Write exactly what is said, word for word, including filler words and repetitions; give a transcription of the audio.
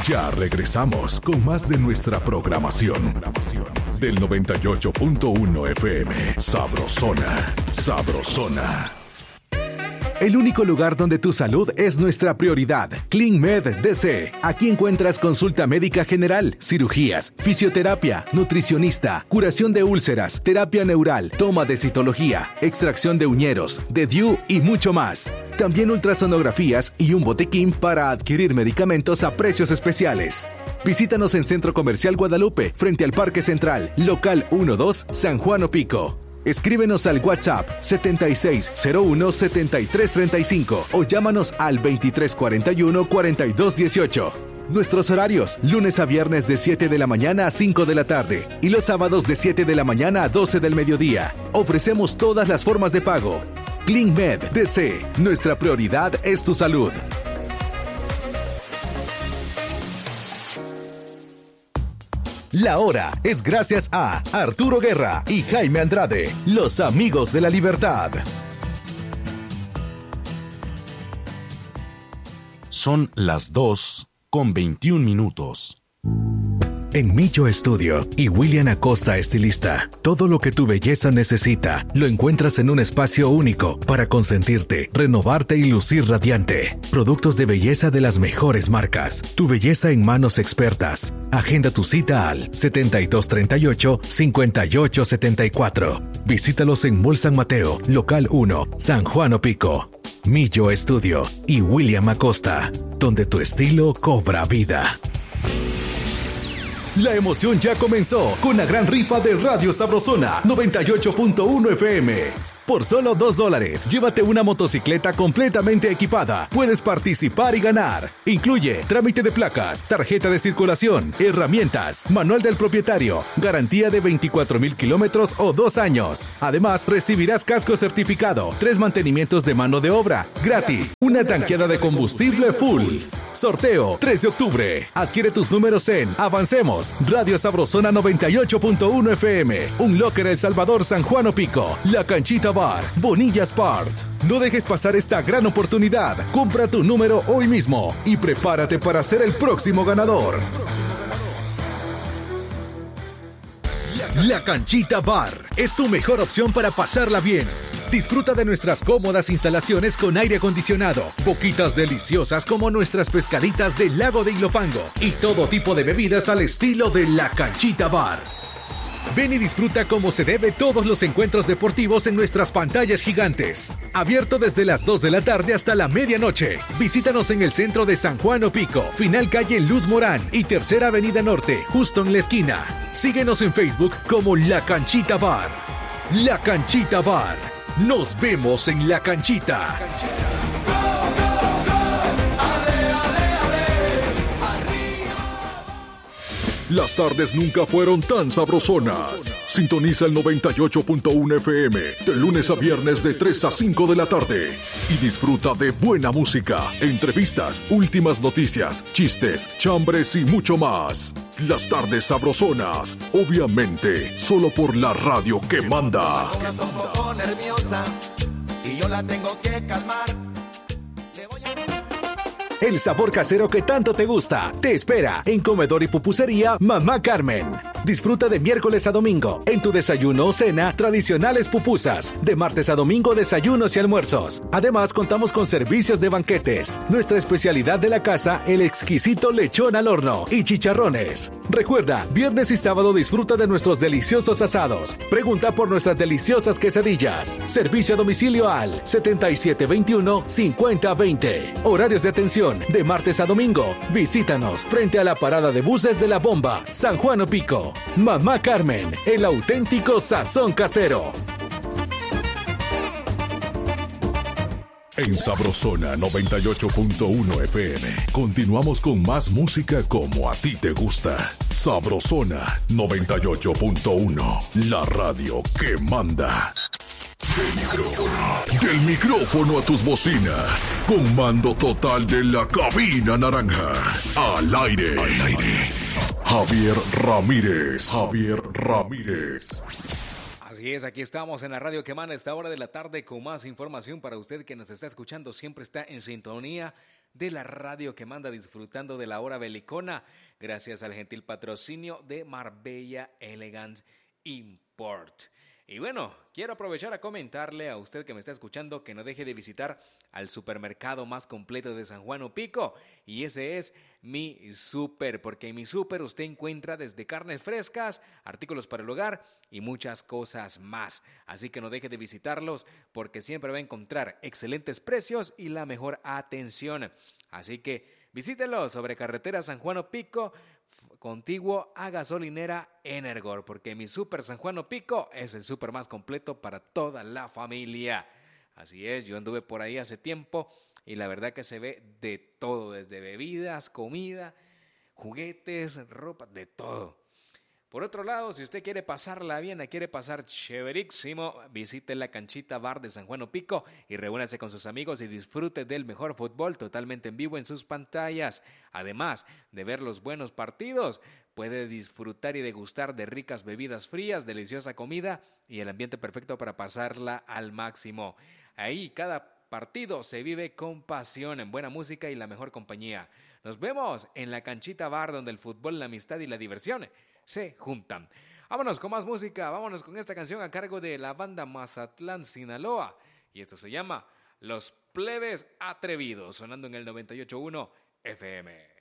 Ya regresamos con más de nuestra programación. Del noventa y ocho punto uno F M. Sabrosona. Sabrosona. El único lugar donde tu salud es nuestra prioridad. CleanMed D C. Aquí encuentras consulta médica general, cirugías, fisioterapia, nutricionista, curación de úlceras, terapia neural, toma de citología, extracción de uñeros, de D U y mucho más. También ultrasonografías y un botequín para adquirir medicamentos a precios especiales. Visítanos en Centro Comercial Guadalupe, frente al Parque Central, local uno dos, San Juan Opico. Escríbenos al WhatsApp setenta y seis cero uno setenta y tres treinta y cinco o llámanos al veintitrés cuarenta y uno cuarenta y dos dieciocho. Nuestros horarios, lunes a viernes de siete de la mañana a cinco de la tarde y los sábados de siete de la mañana a doce del mediodía. Ofrecemos todas las formas de pago. CleanMed D C. Nuestra prioridad es tu salud. La hora es gracias a Arturo Guerra y Jaime Andrade, los amigos de la libertad. Son las dos con veintiún minutos. En Millo Estudio y William Acosta Estilista, todo lo que tu belleza necesita lo encuentras en un espacio único para consentirte, renovarte y lucir radiante. Productos de belleza de las mejores marcas. Tu belleza en manos expertas. Agenda tu cita al setenta y dos treinta y ocho, cincuenta y ocho setenta y cuatro. Visítalos en Mall San Mateo, local uno, San Juan Opico. Millo Estudio y William Acosta, donde tu estilo cobra vida. La emoción ya comenzó con la gran rifa de Radio Sabrosona noventa y ocho punto uno F M. Por solo dos dólares, llévate una motocicleta completamente equipada. Puedes participar y ganar. Incluye trámite de placas, tarjeta de circulación, herramientas, manual del propietario, garantía de veinticuatro mil kilómetros o dos años. Además, recibirás casco certificado, tres mantenimientos de mano de obra, gratis, una tanqueada de combustible full. Sorteo tres de octubre. Adquiere tus números en Avancemos, Radio Sabrosona noventa y ocho punto uno F M, Un Locker El Salvador San Juan Opico, La Canchita Bar, Bonilla Sport. No dejes pasar esta gran oportunidad. Compra tu número hoy mismo y prepárate para ser el próximo ganador. La Canchita Bar es tu mejor opción para pasarla bien. Disfruta de nuestras cómodas instalaciones con aire acondicionado, boquitas deliciosas como nuestras pescaditas del lago de Ilopango y todo tipo de bebidas al estilo de La Canchita Bar. Ven y disfruta como se debe todos los encuentros deportivos en nuestras pantallas gigantes. Abierto desde las dos de la tarde hasta la medianoche. Visítanos en el centro de San Juan Opico, final calle Luz Morán y tercera avenida norte, justo en la esquina. Síguenos en Facebook como La Canchita Bar. La Canchita Bar. Nos vemos en La Canchita. Las tardes nunca fueron tan sabrosonas. Sintoniza el noventa y ocho punto uno F M de lunes a viernes de tres a cinco de la tarde y disfruta de buena música, entrevistas, últimas noticias, chistes, chambres y mucho más. Las tardes sabrosonas, obviamente, solo por la radio que manda. Está un poco nerviosa y yo la tengo que calmar. El sabor casero que tanto te gusta te espera en Comedor y Pupusería Mamá Carmen. Disfruta de miércoles a domingo en tu desayuno o cena tradicionales pupusas. De martes a domingo desayunos y almuerzos. Además contamos con servicios de banquetes. Nuestra especialidad de la casa, el exquisito lechón al horno y chicharrones. Recuerda, viernes y sábado disfruta de nuestros deliciosos asados. Pregunta por nuestras deliciosas quesadillas. Servicio a domicilio al setenta y siete veintiuno cincuenta veinte. Horarios de atención de martes a domingo. Visítanos frente a la parada de buses de La Bomba, San Juan Opico. Mamá Carmen, el auténtico sazón casero. En Sabrosona noventa y ocho punto uno F M continuamos con más música como a ti te gusta. Sabrosona noventa y ocho punto uno, la radio que manda. Del micrófono, del micrófono a tus bocinas, con mando total de la cabina naranja. Al aire, al aire. Javier Ramírez, Javier Ramírez. Así es, aquí estamos en la radio que manda a esta hora de la tarde con más información para usted que nos está escuchando. Siempre está en sintonía de la radio que manda, disfrutando de la hora belicona, gracias al gentil patrocinio de Marbella Elegance Import. Y bueno, quiero aprovechar a comentarle a usted que me está escuchando que no deje de visitar al supermercado más completo de San Juan Opico, y ese es Mi Super, porque en Mi Super usted encuentra desde carnes frescas, artículos para el hogar y muchas cosas más. Así que no deje de visitarlos porque siempre va a encontrar excelentes precios y la mejor atención. Así que visítelo sobre carretera San Juan Opico, contiguo a gasolinera Energor, porque Mi Super San Juan Opico es el super más completo para toda la familia. Así es, yo anduve por ahí hace tiempo y la verdad que se ve de todo, desde bebidas, comida, juguetes, ropa, de todo. Por otro lado, si usted quiere pasarla bien, la quiere pasar chéverísimo, visite la Canchita Bar de San Juan Opico y reúnase con sus amigos y disfrute del mejor fútbol totalmente en vivo en sus pantallas. Además de ver los buenos partidos, puede disfrutar y degustar de ricas bebidas frías, deliciosa comida y el ambiente perfecto para pasarla al máximo. Ahí cada partido se vive con pasión, en buena música y la mejor compañía. Nos vemos en la Canchita Bar, donde el fútbol, la amistad y la diversión se juntan. Vámonos con más música, vámonos con esta canción a cargo de la banda Mazatlán, Sinaloa. Y esto se llama Los Plebes Atrevidos, sonando en el noventa y ocho punto uno F M.